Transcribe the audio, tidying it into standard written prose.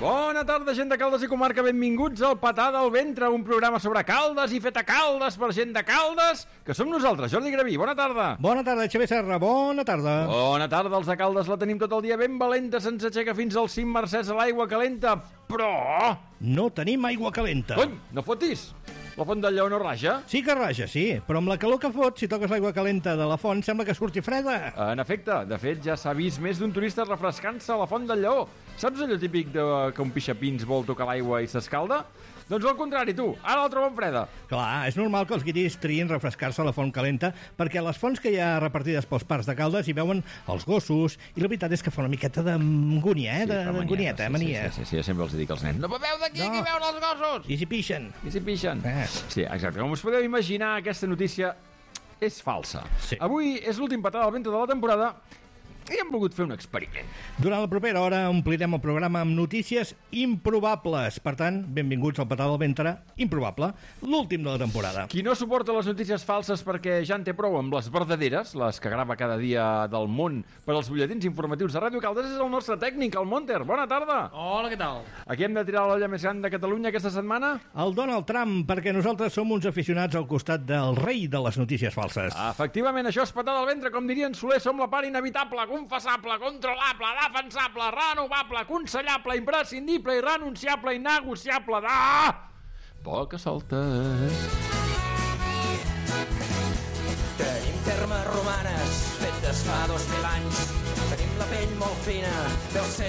Bona tarda, gent de Caldes i comarca, benvinguts al Patada al Ventre, un programa sobre Caldes i fet a Caldes per gent de Caldes, que som nosaltres, Jordi Graví, bona tarda. Bona tarda, Xavier Serra, bona tarda. Bona tarda, els de Caldes la tenim tot el dia ben valenta, se'ns aixeca fins al cim mercès a l'aigua calenta, però... No tenim aigua calenta. Cony, no fotis! La font del Lleó no raja? Sí que raja, sí, però amb la calor que fot, si toques l'aigua calenta de la font, sembla que surti freda. En efecte, de fet, ja s'ha vist més d'un turista refrescant-se a la font del Lleó. Saps allò típic de que un pixapins vol tocar l'aigua i s'escalda? Doncs al contrari, tu, ara la troben freda. Clar, és normal que els guiris triïn refrescar-se a la font calenta, perquè a les fonts que hi ha repartides pels parcs de Caldes hi veuen els gossos, i la veritat és que fa una miqueta d'angúnia, d'angunieta, mania. Sí, sempre els dic als nens. No beveu d'aquí, que hi veuen els gossos! I si pixen. I si pixen. Sí, exacte. Com us podeu imaginar, aquesta notícia és falsa. Sí. Avui és l'últim Patada al Ventre de la temporada i hem volgut fer un experiment. Durant la propera hora omplirem el programa amb notícies improbables. Per tant, benvinguts al Patada al Ventre improbable, l'últim de la temporada. Qui no suporta les notícies falses perquè ja en té prou amb les verdaderes, les que grava cada dia del món per als butlletins informatius de Ràdio Caldes, és el nostre tècnic, el Monter. Bona tarda. Hola, què tal? Aquí hem de tirar l'olla més gran de Catalunya aquesta setmana? El Donald Trump, perquè nosaltres som uns aficionats al costat del rei de les notícies falses. Efectivament, això és Patada al Ventre, com dirien Soler, som la part inevitable, confessable, controlable, defensable, renovable, aconsellable, imprescindible, irrenunciable, innegociable de... Poques soltes. Tenim termes romanes fetes fa 2000 anys. Tenim la pell molt fina, deu ser